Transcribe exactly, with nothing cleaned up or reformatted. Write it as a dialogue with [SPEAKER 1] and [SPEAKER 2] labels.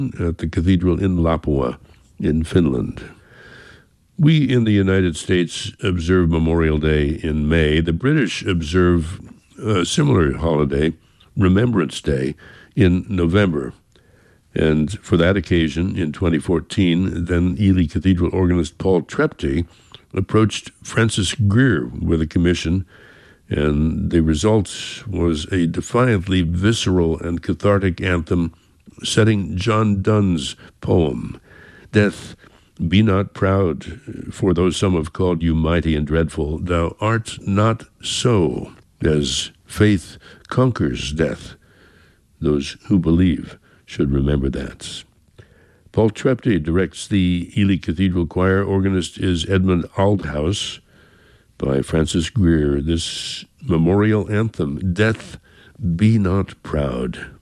[SPEAKER 1] at the cathedral in Lapua in Finland. We in the United States observe Memorial Day in May. The British observe a similar holiday, Remembrance Day, in November. And for that occasion, in twenty fourteen, then Ely Cathedral organist Paul Trepti approached Francis Greer with a commission, and the result was a defiantly visceral and cathartic anthem setting John Donne's poem, Death, Be Not Proud, for though some have called you mighty and dreadful, thou art not so, as faith conquers death. Those who believe should remember that. Paul Trepti directs the Ely Cathedral Choir. Organist is Edmund Aldhouse. By Francis Greer, this memorial anthem, Death, Be Not Proud.